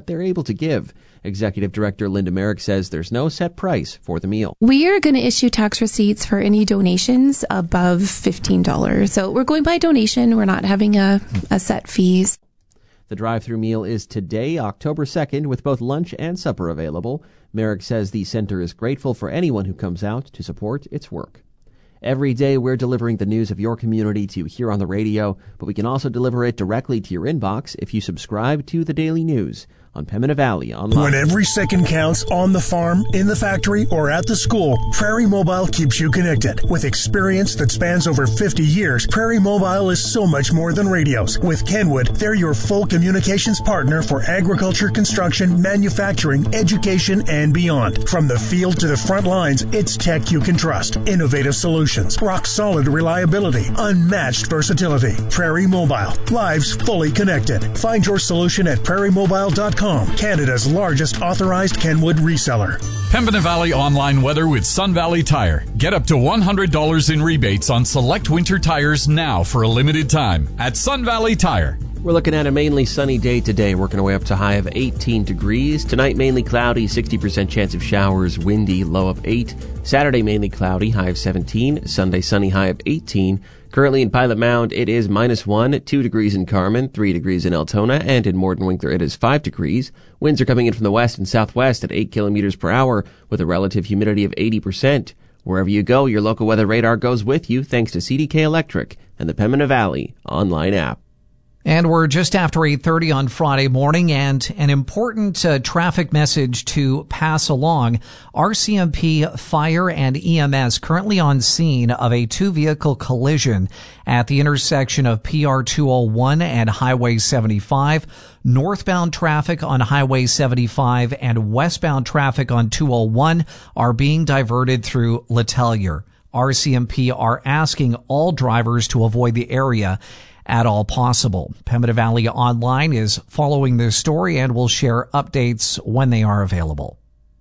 they're able to give. Executive Director Linda Merrick says there's no set price for the meal. We are going to issue tax receipts for any donations above $15. So we're going by donation. We're not having a set fees. The drive-through meal is today, October 2nd, with both lunch and supper available. Merrick says the center is grateful for anyone who comes out to support its work. Every day, we're delivering the news of your community to you here on the radio, but we can also deliver it directly to your inbox if you subscribe to the Daily News on Pembina Valley Online. When every second counts on the farm, in the factory, or at the school, Prairie Mobile keeps you connected. With experience that spans over 50 years, Prairie Mobile is so much more than radios. With Kenwood, they're your full communications partner for agriculture, construction, manufacturing, education, and beyond. From the field to the front lines, it's tech you can trust. Innovative solutions, rock-solid reliability, unmatched versatility. Prairie Mobile, lives fully connected. Find your solution at prairiemobile.com. Canada's largest authorized Kenwood reseller. Pembina Valley Online weather with Sun Valley Tire. Get up to $100 in rebates on select winter tires now for a limited time at Sun Valley Tire. We're looking at a mainly sunny day today, working our way up to a high of 18 degrees. Tonight, mainly cloudy, 60% chance of showers, windy, low of 8. Saturday, mainly cloudy, high of 17. Sunday, sunny, high of 18. Currently in Pilot Mound, it is -1, 2 degrees in Carman, 3 degrees in Altona, and in Morden-Winkler it is 5 degrees. Winds are coming in from the west and southwest at 8 kilometers per hour with a relative humidity of 80%. Wherever you go, your local weather radar goes with you thanks to CDK Electric and the Pembina Valley online app. And we're just after 8:30 on Friday morning, and an important traffic message to pass along. RCMP Fire and EMS currently on scene of a two-vehicle collision at the intersection of PR 201 and Highway 75. Northbound traffic on Highway 75 and westbound traffic on 201 are being diverted through Letellier. RCMP are asking all drivers to avoid the area at all possible. Pembina Valley Online is following this story and will share updates when they are available.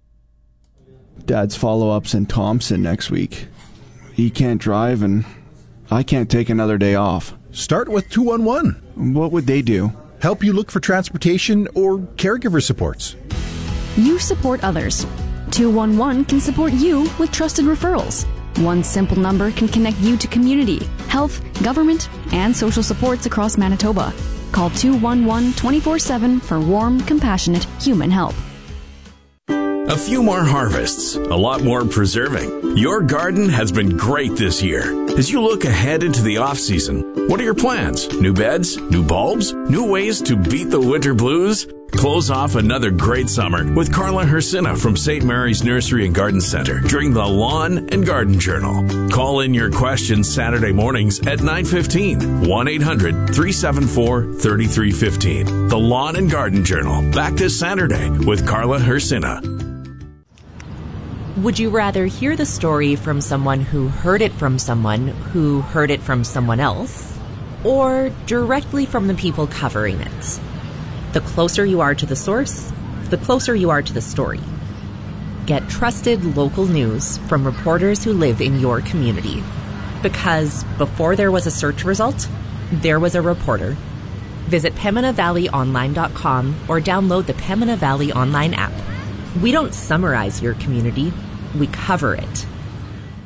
Dad's follow-ups in Thompson next week. He can't drive and I can't take another day off. Start with 211. What would they do? Help you look for transportation or caregiver supports. You support others. 211 can support you with trusted referrals. One simple number can connect you to community, health, government, and social supports across Manitoba. Call 211 24/7 for warm, compassionate human help. A few more harvests, a lot more preserving. Your garden has been great this year. As you look ahead into the off-season, what are your plans? New beds? New bulbs? New ways to beat the winter blues? Close off another great summer with Carla Hersina from St. Mary's Nursery and Garden Center during the Lawn and Garden Journal. Call in your questions Saturday mornings at 9:15. 1-800-374-3315. The Lawn and Garden Journal. Back this Saturday with Carla Hersina. Would you rather hear the story from someone who heard it from someone who heard it from someone else, or directly from the people covering it? The closer you are to the source, the closer you are to the story. Get trusted local news from reporters who live in your community. Because before there was a search result, there was a reporter. Visit PembinaValleyOnline.com or download the Pembina Valley Online app. We don't summarize your community, we cover it.